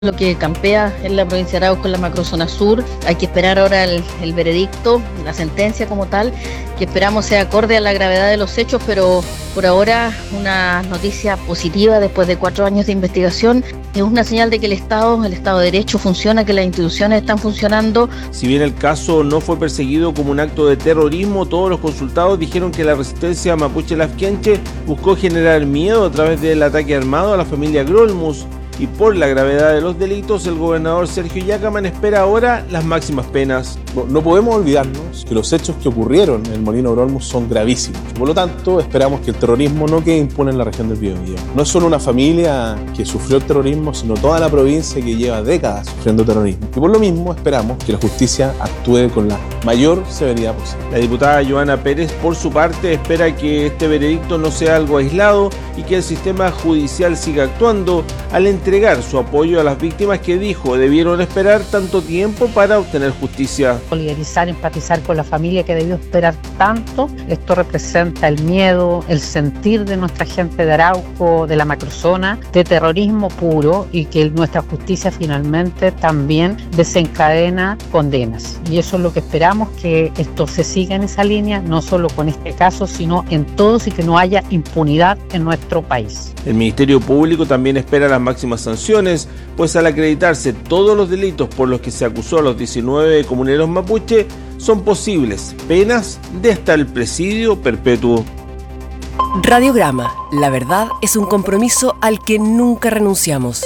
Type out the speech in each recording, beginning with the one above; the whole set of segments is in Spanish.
Lo que campea en la provincia de Arauco, en la macrozona sur. Hay que esperar ahora el veredicto, la sentencia como tal, que esperamos sea acorde a la gravedad de los hechos, pero por ahora una noticia positiva después de 4 años de investigación. Es una señal de que el Estado de Derecho funciona, que las instituciones están funcionando. Si bien el caso no fue perseguido como un acto de terrorismo, todos los consultados dijeron que la resistencia mapuche lafkenche buscó generar miedo a través del ataque armado a la familia Grolmus. Y por la gravedad de los delitos, el gobernador Sergio Yacaman espera ahora las máximas penas. No podemos olvidarnos que los hechos que ocurrieron en el Molino Grolmus son gravísimos. Por lo tanto, esperamos que el terrorismo no quede impune en la región del Biobío. No es solo una familia que sufrió el terrorismo, sino toda la provincia que lleva décadas sufriendo terrorismo. Y por lo mismo, esperamos que la justicia actúe con la mayor severidad posible. La diputada Joana Pérez, por su parte, espera que este veredicto no sea algo aislado y que el sistema judicial siga actuando al entregar su apoyo a las víctimas que dijo debieron esperar tanto tiempo para obtener justicia. Solidarizar, empatizar con la familia que debió esperar tanto. Esto representa el miedo, el sentir de nuestra gente de Arauco, de la macrozona, de terrorismo puro, y que nuestra justicia finalmente también desencadena condenas. Y eso es lo que esperamos, que esto se siga en esa línea, no solo con este caso, sino en todos, y que no haya impunidad en nuestro país. El Ministerio Público también espera las máximas sanciones, pues al acreditarse todos los delitos por los que se acusó a los 19 comuneros mapuche, son posibles penas de hasta el presidio perpetuo. Radiograma, la verdad es un compromiso al que nunca renunciamos.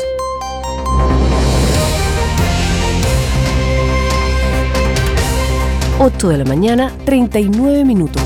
Ocho de la mañana, 39 minutos.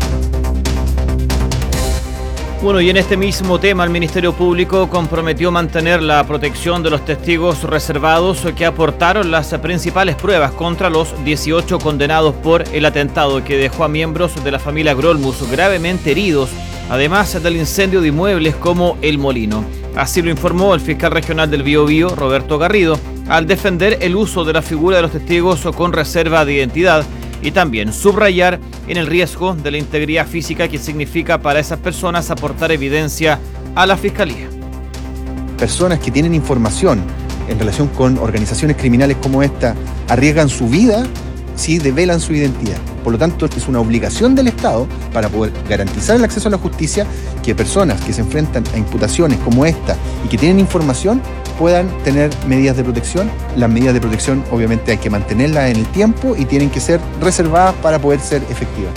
Bueno, y en este mismo tema, el Ministerio Público comprometió mantener la protección de los testigos reservados que aportaron las principales pruebas contra los 18 condenados por el atentado que dejó a miembros de la familia Grolmus gravemente heridos, además del incendio de inmuebles como El Molino. Así lo informó el fiscal regional del Biobío, Roberto Garrido, al defender el uso de la figura de los testigos con reserva de identidad y también subrayar en el riesgo de la integridad física que significa para esas personas aportar evidencia a la Fiscalía. Personas que tienen información en relación con organizaciones criminales como esta arriesgan su vida si develan su identidad. Por lo tanto, es una obligación del Estado, para poder garantizar el acceso a la justicia, que personas que se enfrentan a imputaciones como esta y que tienen información puedan tener medidas de protección. Las medidas de protección obviamente hay que mantenerlas en el tiempo y tienen que ser reservadas para poder ser efectivas.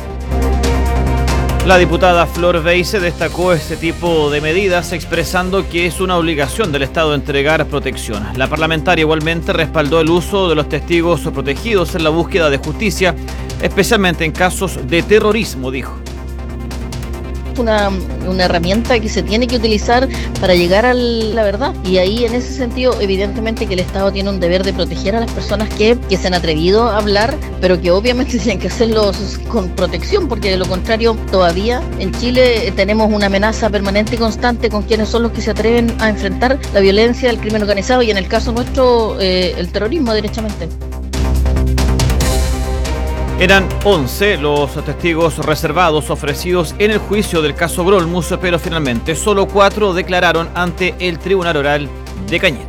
La diputada Flor Beise destacó este tipo de medidas, expresando que es una obligación del Estado entregar protección. La parlamentaria igualmente respaldó el uso de los testigos protegidos en la búsqueda de justicia, especialmente en casos de terrorismo, dijo. Una herramienta que se tiene que utilizar para llegar a la verdad, y ahí en ese sentido evidentemente que el Estado tiene un deber de proteger a las personas que se han atrevido a hablar, pero que obviamente tienen que hacerlo con protección, porque de lo contrario todavía en Chile tenemos una amenaza permanente y constante con quienes son los que se atreven a enfrentar la violencia, el crimen organizado y en el caso nuestro el terrorismo derechamente. Eran 11 los testigos reservados ofrecidos en el juicio del caso Grolmus, pero finalmente solo 4 declararon ante el Tribunal Oral de Cañete.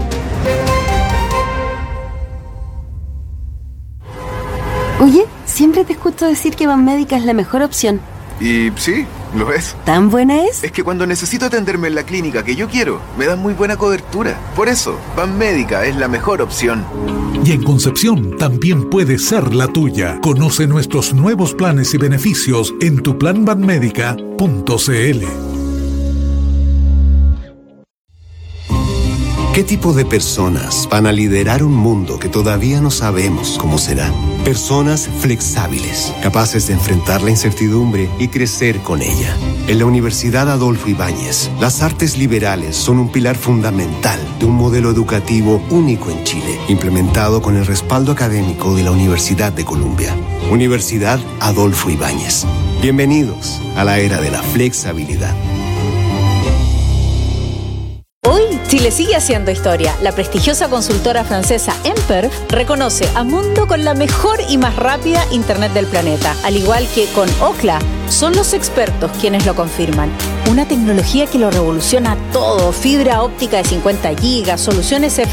Oye, siempre te escucho decir que Banmédica es la mejor opción. Y sí, lo es. ¿Tan buena es? Es que cuando necesito atenderme en la clínica que yo quiero, me dan muy buena cobertura. Por eso, Banmédica es la mejor opción. Y en Concepción también puede ser la tuya. Conoce nuestros nuevos planes y beneficios en tuplanbanmedica.cl. ¿Qué tipo de personas van a liderar un mundo que todavía no sabemos cómo será? Personas flexibles, capaces de enfrentar la incertidumbre y crecer con ella. En la Universidad Adolfo Ibáñez, las artes liberales son un pilar fundamental de un modelo educativo único en Chile, implementado con el respaldo académico de la Universidad de Columbia. Universidad Adolfo Ibáñez. Bienvenidos a la era de la flexibilidad. Hoy, Chile sigue haciendo historia. La prestigiosa consultora francesa Emper reconoce a Mundo con la mejor y más rápida Internet del planeta. Al igual que con Ookla, son los expertos quienes lo confirman. Una tecnología que lo revoluciona todo. Fibra óptica de 50 gigas, soluciones